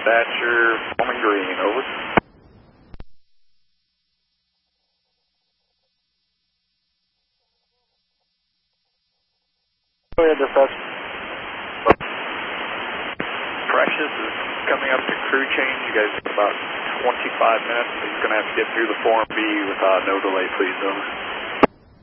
dispatcher, Bowman Green, over. Go ahead, dispatch. Precious is coming up to crew change. You guys have about 25 minutes. He's going to have to get through the Form B with no delay, please, over.